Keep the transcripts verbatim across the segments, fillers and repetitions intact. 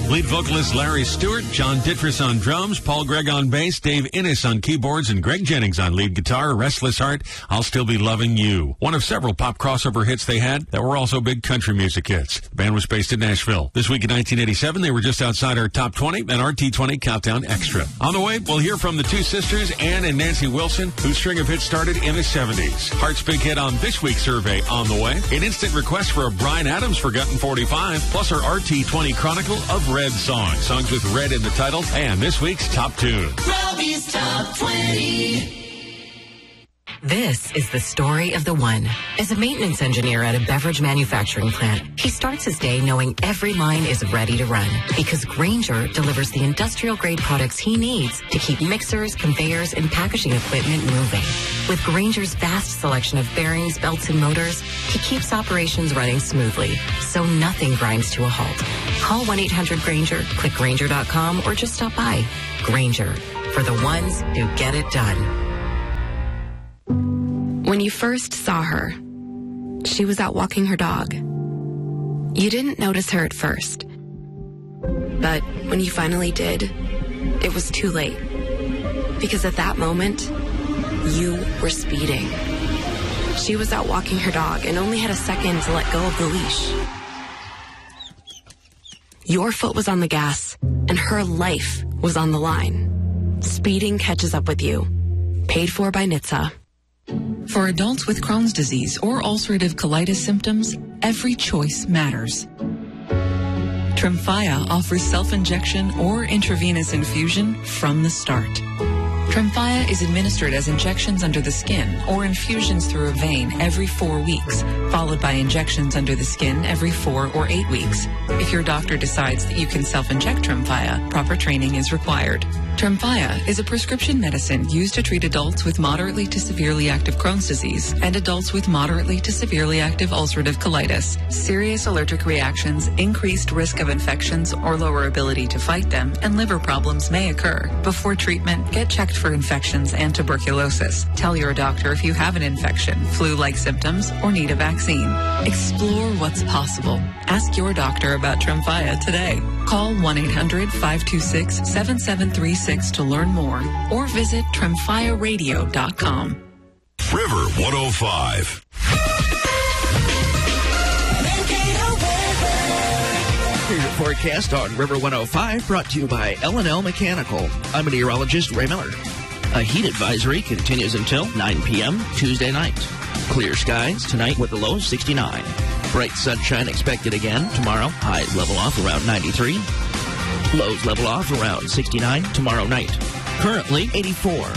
Lead vocalist Larry Stewart, John Dittress on drums, Paul Gregg on bass, Dave Innes on keyboards, and Greg Jennings on lead guitar. Restless Heart, I'll Still Be Loving You. One of several pop crossover hits they had that were also big country music hits. The band was based in Nashville. This week in nineteen eighty-seven, they were just outside our top twenty and our T twenty Countdown Extra. On the way, we'll hear from the two sisters, Ann and Nancy Wilson, whose string of hits started in the seventies. Heart's big hit on this week's survey on the way. An instant request for a Bryan Adams Forgotten forty-five, plus our R T twenty Chronicle of Red songs. Songs with Red in the title, and this week's top tune. Robbie's Top twenty. This is the story of the one. As a maintenance engineer at a beverage manufacturing plant, he starts his day knowing every line is ready to run because Grainger delivers the industrial-grade products he needs to keep mixers, conveyors, and packaging equipment moving. With Grainger's vast selection of bearings, belts, and motors, he keeps operations running smoothly, so nothing grinds to a halt. Call one eight hundred Grainger, click Grainger dot com, or just stop by. Grainger, for the ones who get it done. When you first saw her, she was out walking her dog. You didn't notice her at first. But when you finally did, it was too late. Because at that moment, you were speeding. She was out walking her dog and only had a second to let go of the leash. Your foot was on the gas, and her life was on the line. Speeding catches up with you. Paid for by N H T S A. For adults with Crohn's disease or ulcerative colitis symptoms, every choice matters. Tremfya offers self-injection or intravenous infusion from the start. Tremfya is administered as injections under the skin or infusions through a vein every four weeks, followed by injections under the skin every four or eight weeks. If your doctor decides that you can self-inject Tremfya, proper training is required. Tremfya is a prescription medicine used to treat adults with moderately to severely active Crohn's disease and adults with moderately to severely active ulcerative colitis. Serious allergic reactions, increased risk of infections or lower ability to fight them, and liver problems may occur. Before treatment, get checked for infections and tuberculosis. Tell your doctor if you have an infection, flu-like symptoms, or need a vaccine. Explore what's possible. Ask your doctor about Tremfya today. Call one eight hundred five two six seven seven three six to learn more or visit tremfya radio dot com. River one oh five. Here's your forecast on River one oh five, brought to you by L and L Mechanical. I'm meteorologist Ray Miller. A heat advisory continues until nine p.m. Tuesday night. Clear skies tonight with a low of sixty-nine. Bright sunshine expected again tomorrow. Highs level off around ninety-three. Lows level off around sixty-nine tomorrow night. Currently eighty-four.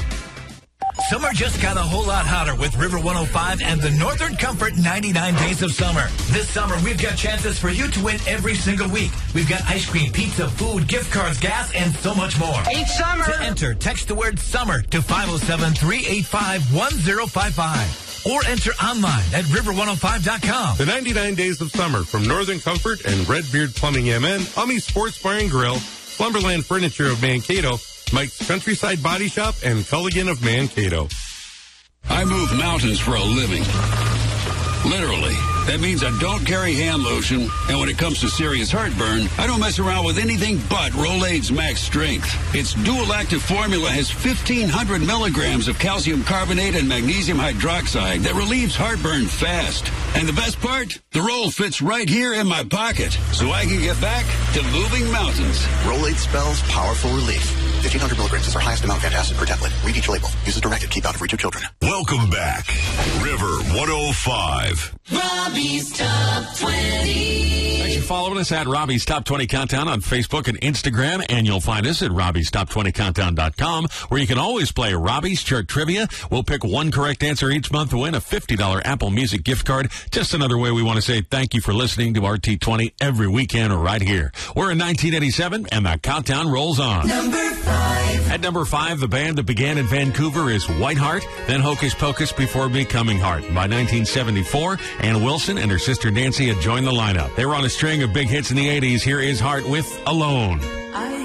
Summer just got a whole lot hotter with River one oh five and the Northern Comfort ninety-nine Days of Summer. This summer, we've got chances for you to win every single week. We've got ice cream, pizza, food, gift cards, gas, and so much more. Each summer! To enter, text the word SUMMER to five oh seven, three eight five, one oh five five. Or enter online at river one oh five dot com. The ninety-nine Days of Summer from Northern Comfort and Redbeard Plumbing M N, Ummy Sports Bar and Grill, Slumberland Furniture of Mankato, Mike's Countryside Body Shop, and Culligan of Mankato. I move mountains for a living. Literally. That means I don't carry hand lotion, and when it comes to serious heartburn, I don't mess around with anything but Rolaids Max Strength. Its dual-active formula has fifteen hundred milligrams of calcium carbonate and magnesium hydroxide that relieves heartburn fast. And the best part? The roll fits right here in my pocket, so I can get back to moving mountains. Rolaids spells powerful relief. fifteen hundred milligrams is our highest amount of antacid per tablet. Read each label. Use as directed. Keep out of reach of children. Welcome back. River one oh five. Robbie's Top twenty. Thanks for following us at Robbie's Top twenty Countdown on Facebook and Instagram, and you'll find us at Robbie's Top twenty Countdown dot com, where you can always play Robbie's Chart Trivia. We'll pick one correct answer each month to win a fifty dollars Apple Music gift card. Just another way we want to say thank you for listening to R T twenty every weekend right here. We're in nineteen eighty-seven, and the countdown rolls on. Number five. At number five, the band that began in Vancouver is Whiteheart, then Hocus Pocus before becoming Heart. By nineteen seventy-four, Ann Wilson and her sister Nancy had joined the lineup. They were on a string of big hits in the eighties. Here is Heart with Alone.